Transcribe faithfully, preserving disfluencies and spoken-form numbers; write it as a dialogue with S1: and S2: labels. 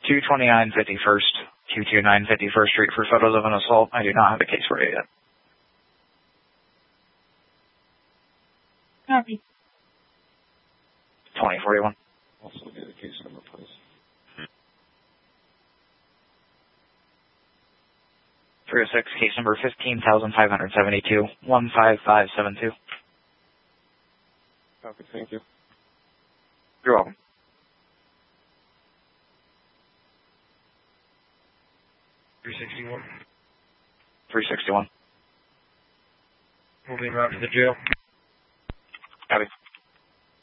S1: two twenty-nine fifty-first, two twenty-nine fifty-first Street for photos of an assault. I do not have a case for you yet.
S2: Copy.
S1: twenty forty-one.
S3: Also get a case number, please.
S1: three oh six, case number fifteen thousand five hundred seventy-two, one five five seven two.
S3: Copy, thank you.
S1: You're welcome.
S4: three sixty-one.
S1: three sixty-one.
S4: Moving around to the jail.